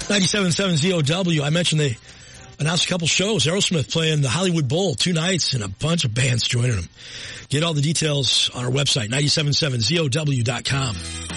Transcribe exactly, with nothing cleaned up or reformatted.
ninety-seven point seven Z O W. I mentioned they announced a couple shows. Aerosmith playing the Hollywood Bowl two nights and a bunch of bands joining them. Get all the details on our website, nine seven seven Z O W dot com.